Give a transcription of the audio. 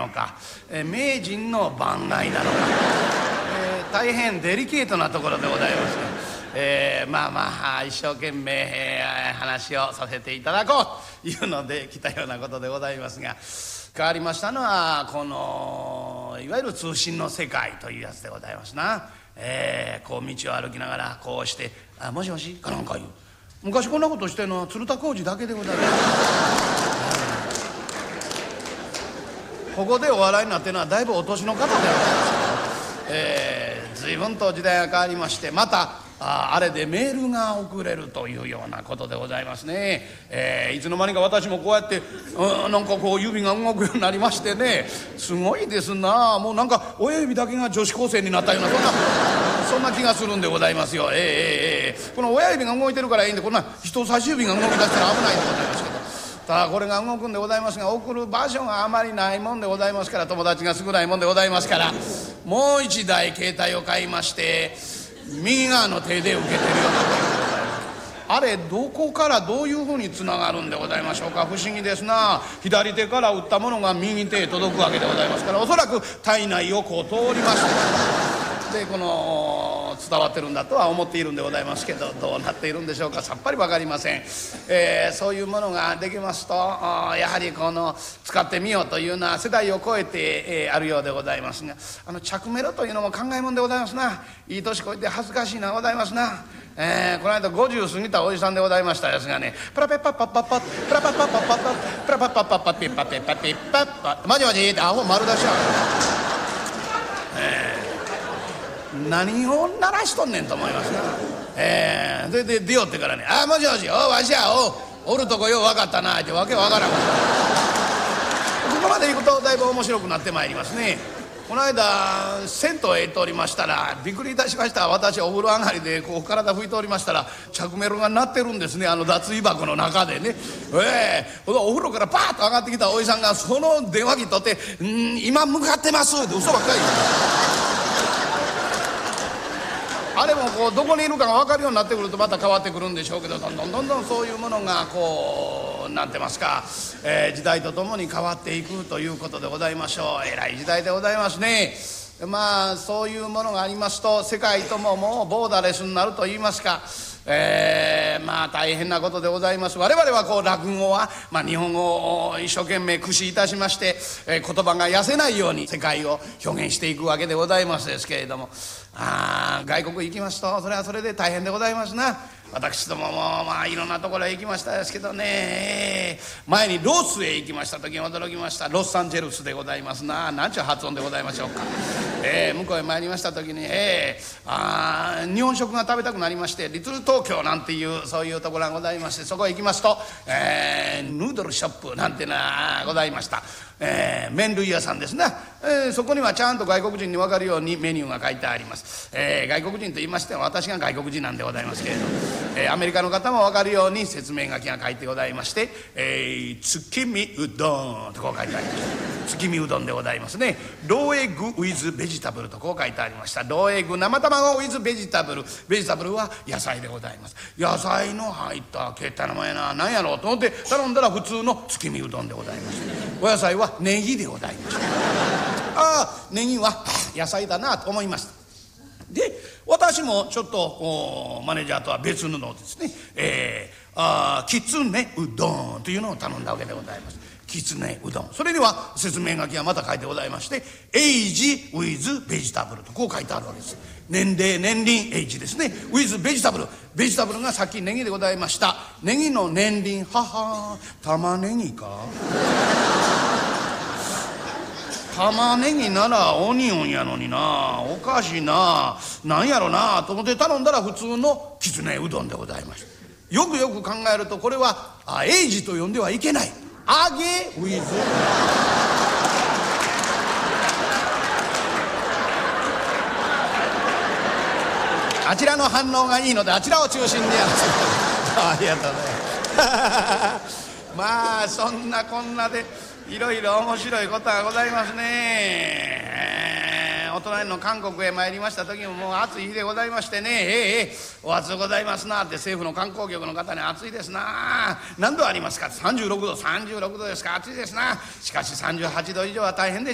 のか、名人の番外なのか、大変デリケートなところでございます。まあ一生懸命、話をさせていただこうというので来たようなことでございますが、変わりましたのはこのいわゆる通信の世界というやつでございますな。こう道を歩きながらこうして「もしもし」かなんか言う。昔こんなことしてるのは鶴田浩二だけでございます。ここでお笑いになってるのはだいぶお年の方でございます。随分と時代が変わりまして、またあれでメールが送れるというようなことでございますね。いつの間にか私もこうやってなんかこう指が動くようになりましてね、すごいですな。もうなんか親指だけが女子高生になったようなそんな気がするんでございますよ。この親指が動いてるからいいんで、こんな人差し指が動き出したら危ないんでございますけど、ただこれが動くんでございますが、送る場所があまりないもんでございますから、友達が少ないもんでございますから、もう一台携帯を買いまして右側の手で受けてるようなことでございます。あれどこからどういうふうにつながるんでございましょうか。不思議ですな。左手から打ったものが右手へ届くわけでございますから、おそらく体内をこう通りましてでこの伝わってるんだとは思っているんでございますけど、どうなっているんでしょうか、さっぱり分かりません。そういうものができますと、やはりこの使ってみようというのは世代を超えて、あるようでございますが、着メロというのも考えもんでございますな。いい年こいて恥ずかしいなございますな。この間50過ぎたおじさんでございましたですがね、プラペッパッパッパッパップラパッパッパッパッパップラパッパッパッパッピッパピッパピッパッパマジマジってアホ丸出しや。何を鳴らしとんねんと思いますな。それで出よってからね「もしもし、わしや、おるとこよう分かったな」ってわけわからん。ここまで行くとだいぶ面白くなってまいりますね。この間銭湯へ行っておりましたらびっくりいたしました。私お風呂上がりでこう体拭いておりましたら着メロが鳴ってるんですね、脱衣箱の中でね。お風呂からパーッと上がってきたおじさんがその電話機取って「今向かってます」って嘘ばっかりあれもこうどこにいるかが分かるようになってくるとまた変わってくるんでしょうけど、どんどんそういうものがこうなんてますか、時代とともに変わっていくということでございましょう。えらい時代でございますね。まあそういうものがありますと世界とももうボーダレスになると言いますか、まあ大変なことでございます。我々はこう落語は、日本語を一生懸命駆使いたしまして、言葉が痩せないように世界を表現していくわけでございますですけれども、外国行きますとそれはそれで大変でございますな。私どももいろんなところへ行きましたですけどね、前にロスへ行きました時に驚きました。ロサンゼルスでございますな。なんちゅう発音でございましょうか。向こうへ参りました時に、日本食が食べたくなりまして、リトル東京なんていうそういうところがございまして、そこへ行きますと、ヌードルショップなんてなございました。麺類屋さんですな。そこにはちゃんと外国人に分かるようにメニューが書いてあります。外国人と言いましても私が外国人なんでございますけれど、アメリカの方も分かるように説明書きが書いてございまして、月見うどんとこう書いてあります。月見うどんでございますね。ローエッグウィズベジタブルとこう書いてありました。ローエッグ生卵ウィズベジタブル、ベジタブルは野菜でございます。野菜の入ったけったなもんやな、何やろうと思って頼んだら普通の月見うどんでございます。お野菜はネギでございました。ネギは野菜だなと思いました。で私もちょっとマネージャーとは別布ですね、きつねうどんというのを頼んだわけでございます。きつねうどん、それには説明書きがまた書いてございまして、エイジウィズベジタブルとこう書いてあるわけです。年齢年輪エイジですね、ウィズベジタブル、ベジタブルがさっきネギでございました。ネギの年輪、玉ねぎか玉ねぎならオニオンやのにな、おかしいな、なんやろなと思って頼んだら普通のきつねうどんでございました。よくよく考えるとこれはエイジと呼んではいけない、揚げウィズあちらの反応がいいのであちらを中心にやらせてありがとうございますそんなこんなでいろいろ面白いことがございますね。お隣の韓国へ参りました時ももう暑い日でございましてね、お暑うございますなって政府の観光局の方に暑いですな、何度ありますか、36度ですか、暑いですな、しかし38度以上は大変で